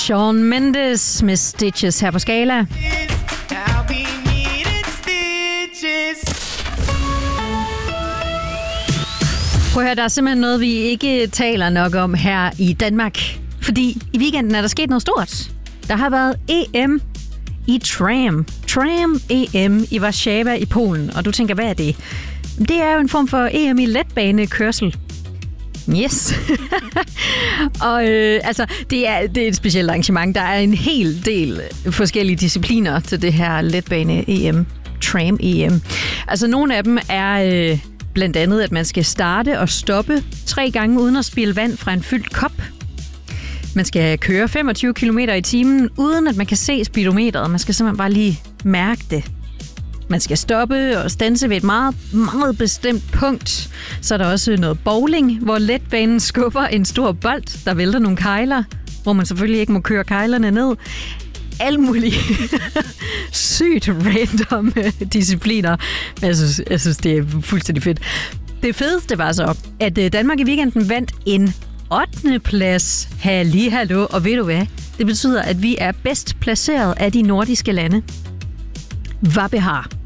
Shawn Mendes med Stitches her på Skala. Prøv at høre, der er simpelthen noget, vi ikke taler nok om her i Danmark. Fordi i weekenden er der sket noget stort. Der har været EM i Tram. Tram-EM i Warszawa i Polen. Og du tænker, hvad er det? Det er jo en form for EM i letbanekørsel. Yes. Og det er et specielt arrangement. Der er en hel del forskellige discipliner til det her letbane-EM. Tram-EM. Altså nogle af dem er blandt andet, at man skal starte og stoppe 3 gange uden at spilde vand fra en fyldt kop. Man skal køre 25 km i timen, uden at man kan se speedometeret. Man skal simpelthen bare lige mærke det. Man skal stoppe og standse ved et meget, meget bestemt punkt. Så er der også noget bowling, hvor letbanen skubber en stor bold, der vælter nogle kegler, hvor man selvfølgelig ikke må køre keglerne ned. Alle mulige sygt random discipliner. Jeg synes, det er fuldstændig fedt. Det fedeste var så, at Danmark i weekenden vandt en 8. plads. Hallo. Og ved du hvad? Det betyder, at vi er bedst placeret af de nordiske lande. Hvad behar?